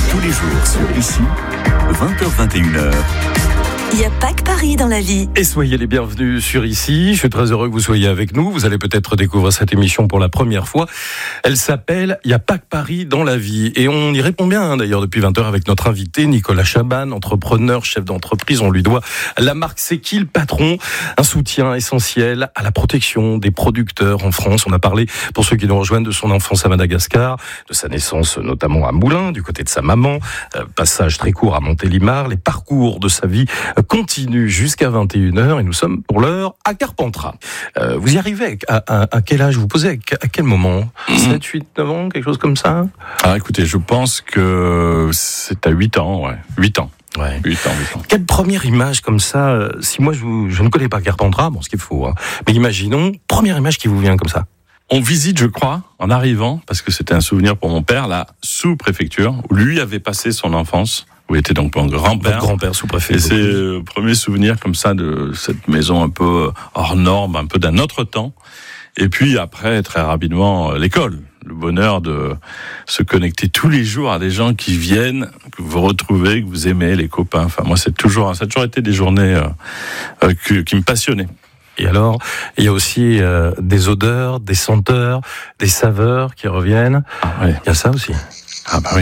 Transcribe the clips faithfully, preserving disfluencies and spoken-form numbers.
Tous les jours sur ici, vingt heures vingt et une heures. Il n'y a pas que Paris dans la vie. Et soyez les bienvenus sur ici. Je suis très heureux que vous soyez avec nous. Vous allez peut-être découvrir cette émission pour la première fois. Elle s'appelle « Il n'y a pas que Paris dans la vie ». Et on y répond bien, hein, d'ailleurs, depuis vingt heures avec notre invité, Nicolas Chaban, entrepreneur, chef d'entreprise. On lui doit la marque C'est qui le patron ? Un soutien essentiel à la protection des producteurs en France. On a parlé, pour ceux qui nous rejoignent, de son enfance à Madagascar, de sa naissance notamment à Moulins, du côté de sa maman, euh, passage très court à Montélimar, les parcours de sa vie continue jusqu'à vingt et une heures et nous sommes pour l'heure à Carpentras. Euh, vous y arrivez à, à, à quel âge vous posez à, à quel moment ? sept, huit, neuf ans, quelque chose comme ça ? Ah, écoutez, je pense que c'est à huit ans, ouais. huit ans. Ouais. huit ans, huit ans. Quelle première image comme ça, euh, si moi je, vous, je ne connais pas Carpentras, bon ce qu'il faut, hein, mais imaginons, première image qui vous vient comme ça. On visite, je crois, en arrivant, parce que c'était un souvenir pour mon père, la sous-préfecture, où lui avait passé son enfance. Où était donc mon grand-père. Votre grand-père sous-préfet. Et c'est le premier souvenir comme ça de cette maison un peu hors norme, un peu d'un autre temps. Et puis après, très rapidement, l'école. Le bonheur de se connecter tous les jours à des gens qui viennent, que vous retrouvez, que vous aimez, les copains. Enfin, moi, c'est toujours, ça a toujours été des journées euh, euh, qui, qui me passionnaient. Et alors, il y a aussi euh, des odeurs, des senteurs, des saveurs qui reviennent. Ah, ouais. Il y a ça aussi. Ah bah oui.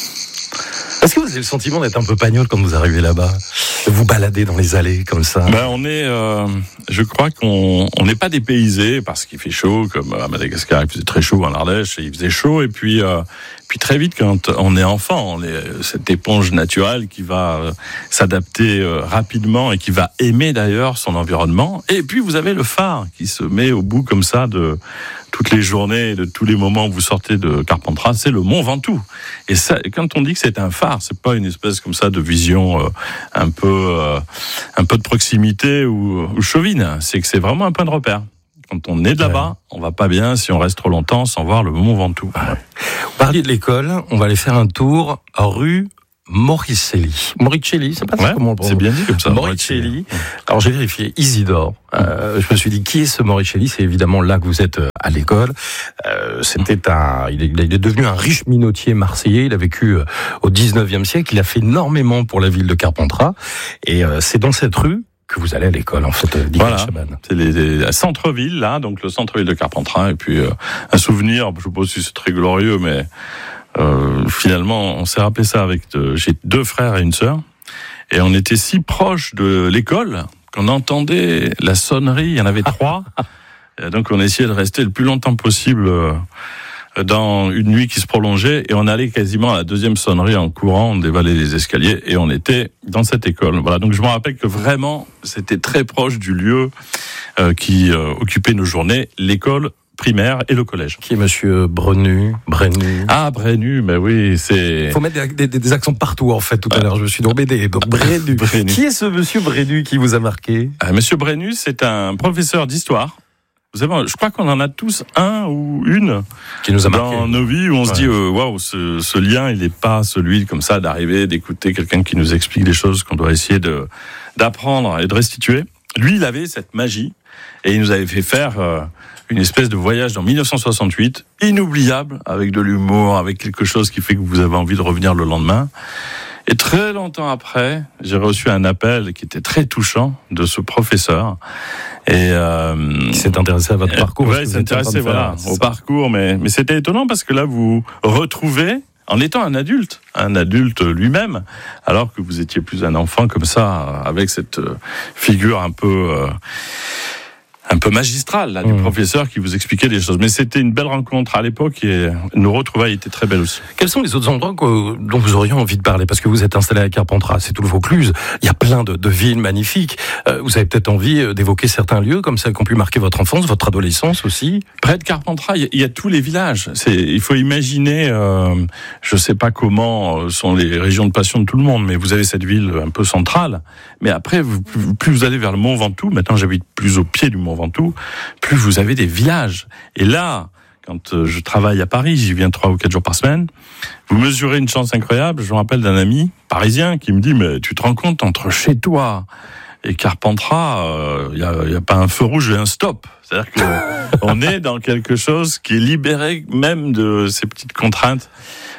Est-ce que vous avez le sentiment d'être un peu pagnol quand vous arrivez là-bas ? De vous balader dans les allées comme ça ? Ben on est, euh, je crois qu'on on n'est pas dépaysé parce qu'il fait chaud, comme à Madagascar, il faisait très chaud, en Ardèche, et il faisait chaud, et puis, euh, puis très vite, quand on est enfant, on est cette éponge naturelle qui va euh, s'adapter euh, rapidement et qui va aimer d'ailleurs son environnement. Et puis vous avez le phare qui se met au bout comme ça de toutes les journées, de tous les moments où vous sortez de Carpentras, c'est le Mont Ventoux. Et ça, quand on dit que c'est un phare, c'est pas une espèce comme ça de vision euh, un peu, euh, un peu de proximité ou, ou chauvine. C'est que c'est vraiment un point de repère. Quand on est de là-bas, ouais. On va pas bien si on reste trop longtemps sans voir le Mont Ventoux. Ouais. Vous parliez de l'école, on va aller faire un tour rue Moricelli. Moricelli, c'est pas ça ouais, comment on le prononce. C'est bien dit comme ça. Moricelli. Alors j'ai vérifié, Isidore. Euh, je me suis dit, qui est ce Moricelli ? C'est évidemment là que vous êtes à l'école. Euh, c'était un, il est, il est devenu un riche minotier marseillais. Il a vécu au dix-neuvième siècle. Il a fait énormément pour la ville de Carpentras. Et euh, c'est dans cette rue que vous allez à l'école, en fait, voilà. Chaban. C'est les, les centre-ville, là, donc le centre-ville de Carpentras. Et puis euh, un souvenir, je sais pas si c'est très glorieux, mais Euh, finalement, on s'est rappelé ça avec... De, j'ai deux frères et une sœur, et on était si proches de l'école qu'on entendait la sonnerie, il y en avait trois, et donc on essayait de rester le plus longtemps possible euh, dans une nuit qui se prolongeait, et on allait quasiment à la deuxième sonnerie en courant, on dévalait les escaliers, et on était dans cette école. Voilà, donc je me rappelle que vraiment, c'était très proche du lieu euh, qui euh, occupait nos journées, l'école primaire et le collège. Qui est monsieur Brenu, Brenu. Ah, Brenu, mais oui, c'est... Il faut mettre des, des, des accents partout, en fait, tout à l'heure. Je me suis embêté. Donc, Brenu. Brenu. Qui est ce monsieur Brenu qui vous a marqué ? ah, Monsieur Brenu, c'est un professeur d'histoire. Vous savez, je crois qu'on en a tous un ou une qui nous a marqué dans nos vies où on ouais. se dit, waouh, wow, ce, ce lien, il n'est pas celui comme ça d'arriver, d'écouter quelqu'un qui nous explique des choses qu'on doit essayer de, d'apprendre et de restituer. Lui, il avait cette magie et il nous avait fait faire... Euh, une espèce de voyage dans dix-neuf cent soixante-huit, inoubliable, avec de l'humour, avec quelque chose qui fait que vous avez envie de revenir le lendemain. Et très longtemps après, j'ai reçu un appel qui était très touchant de ce professeur. Et euh, qui s'est intéressé à votre euh, parcours. Oui, il s'est intéressé voilà, au ça. parcours, mais, mais c'était étonnant parce que là, vous retrouvez, en étant un adulte, un adulte lui-même, alors que vous étiez plus un enfant comme ça, avec cette figure un peu... Euh, un peu magistral là, du mmh. professeur qui vous expliquait des choses. Mais c'était une belle rencontre à l'époque et nos retrouvailles étaient très belles aussi. Quels sont les autres endroits que, dont vous auriez envie de parler ? Parce que vous êtes installé à Carpentras, c'est tout le Vaucluse, il y a plein de, de villes magnifiques. Euh, vous avez peut-être envie d'évoquer certains lieux comme celles qui ont pu marquer votre enfance, votre adolescence aussi ? Près de Carpentras, il y, y a tous les villages. C'est, il faut imaginer, euh, je ne sais pas comment sont les régions de passion de tout le monde, mais vous avez cette ville un peu centrale. Mais après, vous, plus vous allez vers le Mont Ventoux, maintenant j'habite plus au pied du Mont Ventoux, plus vous avez des villages. Et là, quand je travaille à Paris, j'y viens trois ou quatre jours par semaine, vous mesurez une chance incroyable. Je me rappelle d'un ami parisien qui me dit « Mais tu te rends compte, entre chez toi et Carpentras, il euh, n'y a, y a pas un feu rouge et un stop. » C'est-à-dire qu'on est dans quelque chose qui est libéré même de ces petites contraintes.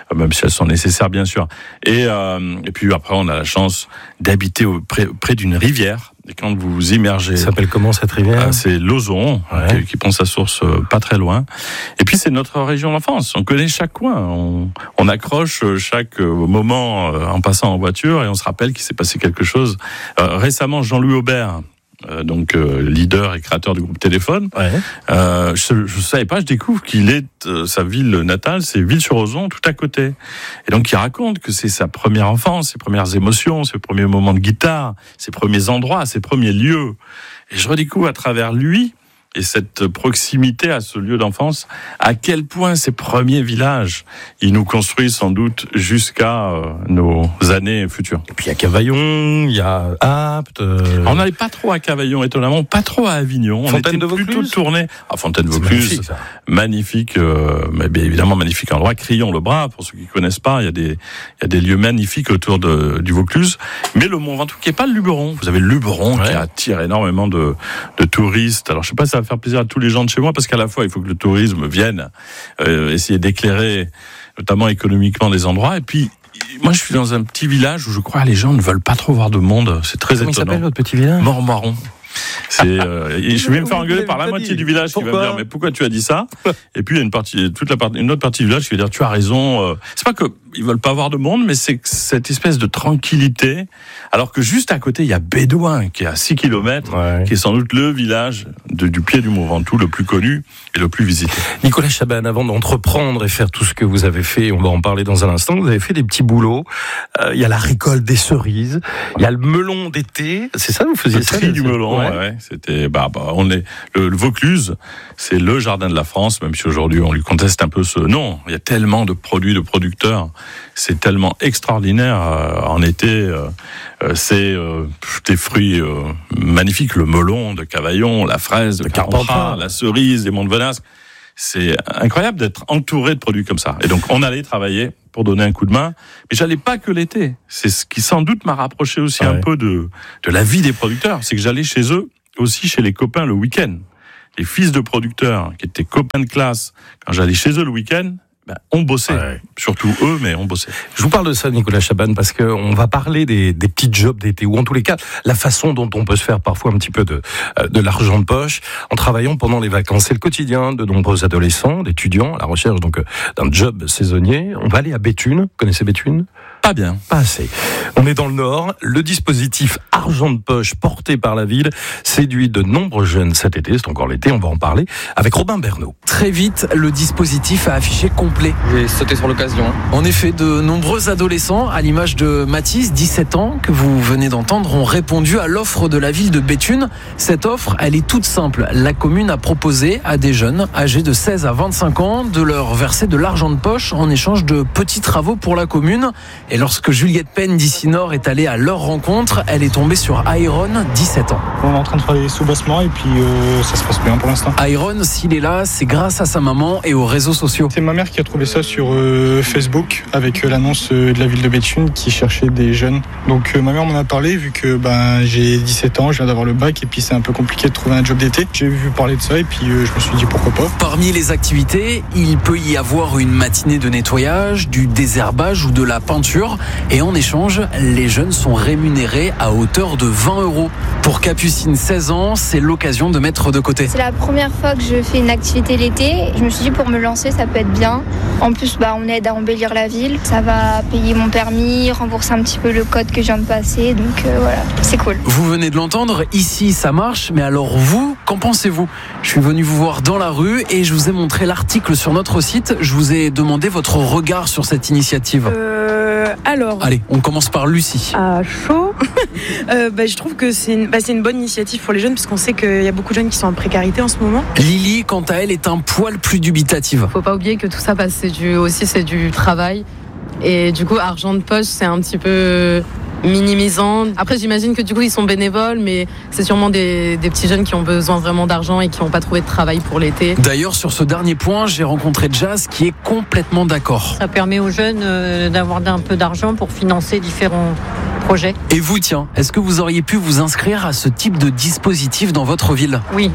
même si elles sont nécessaires bien sûr. Et, euh, et puis après, on a la chance d'habiter au, près, près d'une rivière. Et quand vous vous immergez... Ça s'appelle comment cette rivière ? euh, C'est l'Ozon, ouais. qui, qui prend sa source euh, pas très loin. Et puis c'est notre région d'enfance. On connaît chaque coin. On, on accroche chaque moment euh, en passant en voiture et on se rappelle qu'il s'est passé quelque chose. Euh, récemment, Jean-Louis Aubert, Euh, donc euh, leader et créateur du groupe Téléphone. Ouais. Euh, je ne savais pas, je découvre qu'il est euh, sa ville natale, c'est Ville-sur-Ozon, tout à côté. Et donc il raconte que c'est sa première enfance, ses premières émotions, ses premiers moments de guitare, ses premiers endroits, ses premiers lieux. Et je redécouvre à travers lui et cette proximité à ce lieu d'enfance, à quel point ces premiers villages, ils nous construisent sans doute jusqu'à euh, nos années futures. Et puis il y a Cavaillon, il y a Apt. Euh... On n'allait pas trop à Cavaillon, étonnamment, pas trop à Avignon. On Fontaine était de Vaucluse plutôt tourné à Fontaine-de-Vaucluse. Magnifique, ça. Magnifique, euh, mais bien évidemment magnifique endroit. Crillon-le-Bras, pour ceux qui connaissent pas, il y a des, il y a des lieux magnifiques autour de, du Vaucluse. Mais le Mont Ventoux, qui est pas le Luberon. Vous avez le Luberon, ouais, qui attire énormément de, de touristes. Alors je sais pas si ça va faire plaisir à tous les gens de chez moi, parce qu'à la fois il faut que le tourisme vienne euh, essayer d'éclairer, notamment économiquement, des endroits. Et puis moi je suis dans un petit village où je crois que les gens ne veulent pas trop voir de monde. C'est très Comment étonnant. Comment il s'appelle votre petit village ? Mormaron. C'est, euh, et je vais me faire engueuler par la moitié du village qui va me dire mais pourquoi tu as dit ça ? Et puis il y a une partie, toute la partie, une autre partie du village qui va dire tu as raison. Euh, c'est pas que ils veulent pas voir de monde, mais c'est cette espèce de tranquillité. Alors que juste à côté il y a Bédouin qui est à six kilomètres, ouais, qui est sans doute le village de, du pied du Mont Ventoux le plus connu et le plus visité. Nicolas Chaban, avant d'entreprendre et faire tout ce que vous avez fait, on va en parler dans un instant. Vous avez fait des petits boulots. Euh, il y a la récolte des cerises, il y a le melon d'été. C'est ça, vous faisiez le ça ? Le tri du melon. Ouais. Ouais, c'était bah, bah on est le, le Vaucluse, c'est le jardin de la France, même si aujourd'hui on lui conteste un peu ce nom. Il y a tellement de produits, de producteurs, c'est tellement extraordinaire. Euh, en été, euh, c'est euh, des fruits euh, magnifiques, le melon de Cavaillon, la fraise de, de Carpentras, la cerise des Monts de Venasque. C'est incroyable d'être entouré de produits comme ça. Et donc on allait travailler pour donner un coup de main, mais j'allais pas que l'été. C'est ce qui sans doute m'a rapproché aussi ah ouais. un peu de de la vie des producteurs, c'est que j'allais chez eux, aussi chez les copains le week-end. Les fils de producteurs qui étaient copains de classe, quand j'allais chez eux le week-end, ben, on bossait. Ouais. Surtout eux, mais on bossait. Je vous parle de ça, Nicolas Chaban, parce qu'on va parler des, des petits jobs d'été, ou en tous les cas, la façon dont on peut se faire parfois un petit peu de, de l'argent de poche en travaillant pendant les vacances. C'est le quotidien de nombreux adolescents, d'étudiants, à la recherche donc d'un job saisonnier. On va aller à Béthune. Vous connaissez Béthune ? Pas bien. Pas assez. On est dans le Nord. Le dispositif argent de poche porté par la ville séduit de nombreux jeunes cet été. C'est encore l'été, on va en parler avec Robin Bernot. Très vite, le dispositif a affiché complet. J'ai sauté sur l'occasion. En effet, de nombreux adolescents, à l'image de Mathis, dix-sept ans, que vous venez d'entendre, ont répondu à l'offre de la ville de Béthune. Cette offre, elle est toute simple. La commune a proposé à des jeunes âgés de seize à vingt-cinq ans de leur verser de l'argent de poche en échange de petits travaux pour la commune. Et lorsque Juliette Penn d'Ici Nord est allée à leur rencontre, elle est tombée sur Iron, dix-sept ans. On est en train de faire les sous-bassements et puis euh, ça se passe bien pour l'instant. Iron, s'il est là, c'est grâce à sa maman et aux réseaux sociaux. C'est ma mère qui a trouvé ça sur euh, Facebook avec euh, l'annonce euh, de la ville de Béthune qui cherchait des jeunes. Donc euh, ma mère m'en a parlé vu que ben, j'ai dix-sept ans, je viens d'avoir le bac et puis c'est un peu compliqué de trouver un job d'été. J'ai vu parler de ça et puis euh, je me suis dit pourquoi pas. Parmi les activités, il peut y avoir une matinée de nettoyage, du désherbage ou de la peinture. Et en échange, les jeunes sont rémunérés à hauteur de vingt euros. Pour Capucine, seize ans, c'est l'occasion de mettre de côté. C'est la première fois que je fais une activité l'été. Je me suis dit pour me lancer, ça peut être bien. En plus, bah, on aide à embellir la ville. Ça va payer mon permis, rembourser un petit peu le code que je viens de passer. Donc euh, voilà, c'est cool. Vous venez de l'entendre, ici ça marche. Mais alors vous, qu'en pensez-vous ? Je suis venu vous voir dans la rue et je vous ai montré l'article sur notre site. Je vous ai demandé votre regard sur cette initiative. Euh... Alors, allez, on commence par Lucie. À chaud. euh, bah, je trouve que c'est une, bah, c'est une bonne initiative pour les jeunes, parce qu'on sait qu'il y a beaucoup de jeunes qui sont en précarité en ce moment. Lily, quant à elle, est un poil plus dubitative. Faut pas oublier que tout ça, bah, c'est du, aussi c'est du travail. Et du coup, argent de poche, c'est un petit peu minimisant. Après, j'imagine que du coup, ils sont bénévoles, mais c'est sûrement des, des petits jeunes qui ont besoin vraiment d'argent et qui n'ont pas trouvé de travail pour l'été. D'ailleurs, sur ce dernier point, j'ai rencontré Jazz qui est complètement d'accord. Ça permet aux jeunes euh, d'avoir un peu d'argent pour financer différents projets. Et vous, tiens, est-ce que vous auriez pu vous inscrire à ce type de dispositif dans votre ville ? Oui,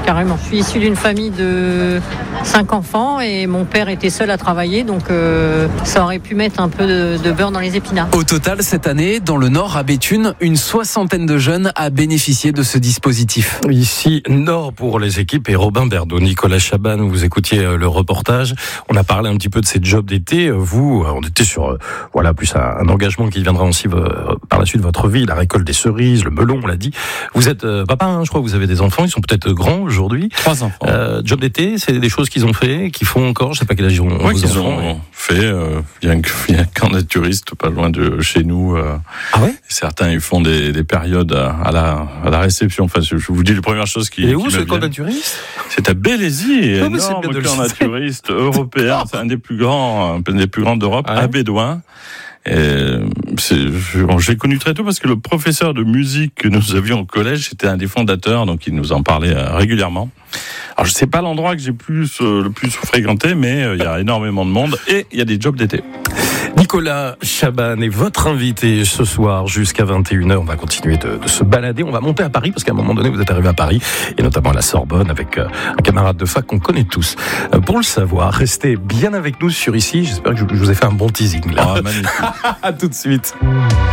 carrément. Je suis issue d'une famille de cinq enfants et mon père était seul à travailler, donc euh, ça aurait pu mettre un peu de, de beurre dans les épinards. Au total, cette année, dans le Nord, à Béthune, une soixantaine de jeunes a bénéficié de ce dispositif. Ici, Nord pour les équipes et Robin Berdo, Nicolas Chaban, vous écoutiez le reportage. On a parlé un petit peu de ces jobs d'été. Vous, on était sur voilà plus un, un engagement qui viendra aussi euh, par la suite de votre vie, la récolte des cerises, le melon, on l'a dit. Vous êtes euh, papa, hein, je crois que vous avez des enfants, ils sont peut-être grands aujourd'hui. Trois enfants. Euh, job d'été, c'est des choses qu'ils ont fait, qu'ils font encore, je sais pas quel âge ils ont. Oui, vos qu'ils enfants, ont mais... fait. Euh, il y a un, il y a un camp naturiste pas loin de chez nous. Euh, ah ouais. Certains ils font des, des périodes à, à la à la réception. Enfin, je vous dis les premières choses qui. Et qui où me ce camp viennent. naturiste? C'est à Bélézy, oh, énorme camp naturiste européen. C'est un des plus grands, un des plus grands d'Europe, ah ouais. à Bédouin. Et c'est, j'ai connu très tôt parce que le professeur de musique que nous avions au collège, c'était un des fondateurs, donc il nous en parlait régulièrement. Alors je sais pas l'endroit que j'ai plus euh, le plus fréquenté, mais euh, il y a énormément de monde et il y a des jobs d'été. Nicolas Chaban est votre invité ce soir jusqu'à vingt et une heures. On va continuer de, de se balader. On va monter à Paris parce qu'à un moment donné, vous êtes arrivé à Paris et notamment à la Sorbonne avec euh, un camarade de fac qu'on connaît tous. Euh, pour le savoir, restez bien avec nous sur Ici. J'espère que je, je vous ai fait un bon teasing là. Ah, magnifique. À tout de suite.